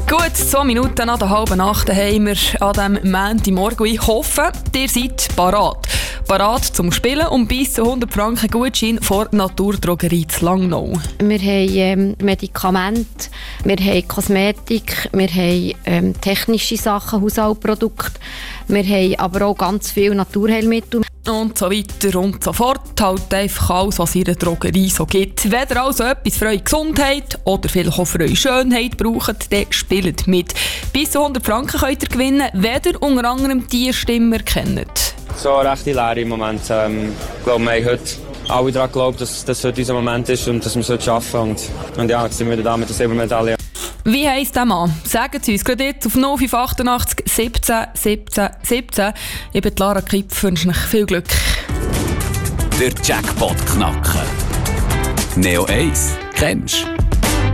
Gut, 2 Minuten nach der halben Nacht haben wir an diesem Montagmorgen. Ich hoffe, ihr seid parat. Parat zum Spielen und bis zu 100 Franken Gutschein vor der Naturdrogerie zu Langnau. Wir haben Medikamente, wir haben Kosmetik, wir haben technische Sachen, Haushaltsprodukte. Wir haben aber auch ganz viele Naturheilmittel. Und so weiter und so fort. Halt einfach alles, was in der Drogerie so gibt. Wenn ihr also etwas für eure Gesundheit oder vielleicht auch für eure Schönheit braucht, dann spielt mit. Bis zu 100 Franken könnt ihr gewinnen, wenn ihr unter anderem die Stimme kennt. So recht leer im Moment. Ich glaube, wir haben heute alle daran geglaubt, dass das heute unser Moment ist und dass wir es heute schaffen. Und ja, jetzt sind wir wieder da mit der Silbermedaille. Wie heisst der Mann? Sagen Sie uns gerade jetzt auf 0588 17 17 17. Ich bin Lara Kipp, wünsche euch viel Glück. Der Jackpot knacken. Neo 1, kennst du?